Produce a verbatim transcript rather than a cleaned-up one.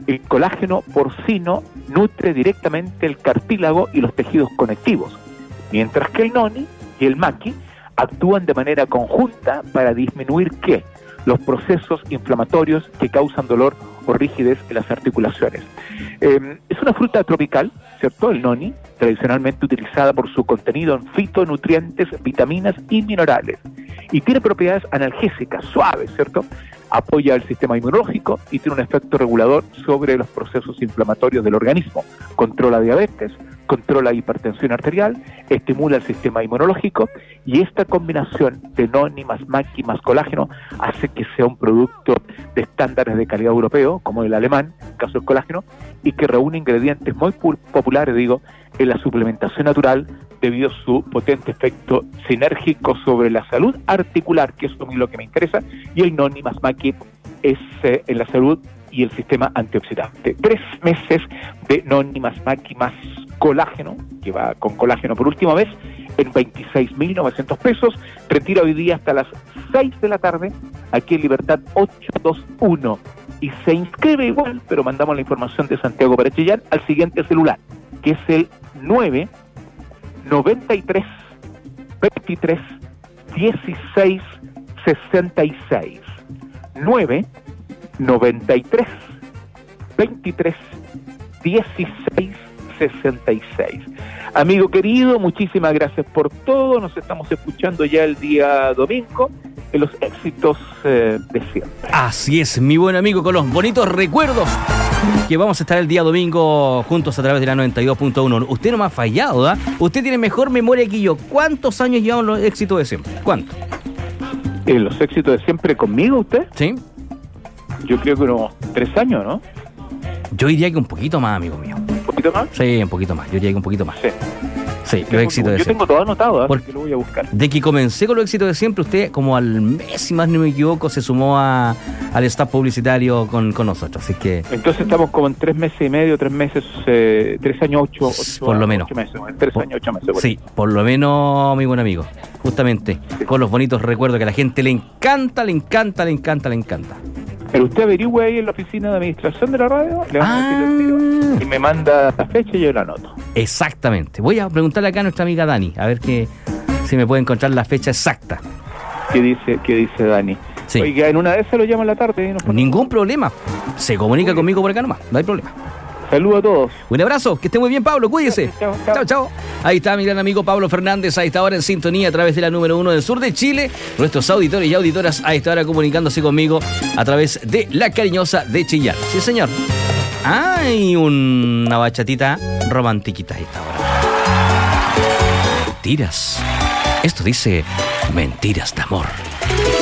El colágeno porcino nutre directamente el cartílago y los tejidos conectivos, mientras que el noni y el maqui actúan de manera conjunta para disminuir ¿qué? Los procesos inflamatorios que causan dolor o rigidez en las articulaciones. Eh, es una fruta tropical, ¿cierto? El noni, tradicionalmente utilizada por su contenido en fitonutrientes, vitaminas y minerales, y tiene propiedades analgésicas, suaves, ¿cierto? Apoya el sistema inmunológico y tiene un efecto regulador sobre los procesos inflamatorios del organismo. Controla diabetes, controla hipertensión arterial, estimula el sistema inmunológico, y esta combinación de noni más maqui más colágeno hace que sea un producto de estándares de calidad europeo, como el alemán, en el caso del colágeno, y que reúne ingredientes muy populares, digo, en la suplementación natural debido a su potente efecto sinérgico sobre la salud articular, que es lo que me interesa, y el noni más maqui es eh, en la salud y el sistema antioxidante. Tres meses de noni más maqui más colágeno, que va con colágeno por última vez, en veintiséis mil novecientos pesos. Retira hoy día hasta las seis de la tarde, aquí en Libertad ochocientos veintiuno. Y se inscribe igual, pero mandamos la información de Santiago para Chillán al siguiente celular, que es el nueve noventa y tres veintitrés dieciséis sesenta y seis. nueve noventa y tres veintitrés dieciséis sesenta y seis. Amigo querido, muchísimas gracias por todo. Nos estamos escuchando ya el día domingo en los éxitos eh, de siempre. Así es, mi buen amigo, con los bonitos recuerdos que vamos a estar el día domingo juntos a través de la noventa y dos punto uno. Usted no me ha fallado, ¿ah? ¿eh? Usted tiene mejor memoria que yo. ¿Cuántos años llevan los éxitos de siempre? ¿Cuánto? ¿En los éxitos de siempre conmigo usted? Sí. Yo creo que unos tres años, ¿no? Yo diría que un poquito más, amigo mío. ¿Un poquito más? Sí, un poquito más. Yo diría que un poquito más. Sí. Sí, tengo, los éxitos de yo siempre. tengo todo anotado, ¿eh? Por, porque lo voy a buscar. De que comencé con los éxitos de siempre, usted como al mes, si más no me equivoco, se sumó a, al staff publicitario con, con nosotros, así que... Entonces estamos como en tres meses y medio, tres meses, eh, tres años, ocho, ocho por lo menos. Ocho meses, tres por, años, ocho meses. Por sí, por lo menos, mi buen amigo, justamente, sí. Con los bonitos recuerdos que a la gente le encanta, le encanta, le encanta, le encanta. Pero usted averigüe ahí en la oficina de administración de la radio, le van ah. a decir el tiro, y me manda la fecha y yo la anoto. Exactamente. Voy a preguntarle acá a nuestra amiga Dani, a ver que, si me puede encontrar la fecha exacta. ¿Qué dice, qué dice Dani? Sí. Oiga, en una de esas lo llama en la tarde. ¿No? Ningún problema. Se comunica conmigo por acá nomás, no hay problema. Saludos a todos. Un abrazo, que esté muy bien, Pablo, cuídese. Chao, chao. Chao, chao. Ahí está mi gran amigo Pablo Fernández, a esta hora en sintonía a través de la número uno del sur de Chile. Nuestros auditores y auditoras a esta hora comunicándose conmigo a través de La Cariñosa de Chillán. Sí, señor. Hay una bachatita romantiquita a esta hora. Mentiras. Esto dice Mentiras de Amor.